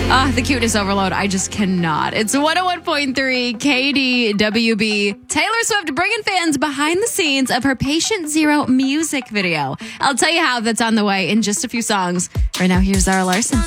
The cuteness overload. I just cannot. It's 101.3 KDWB. Taylor Swift bringing fans behind the scenes of her Patient Zero music video. I'll tell you how that's on the way in just a few songs. Right now, here's Zara Larson.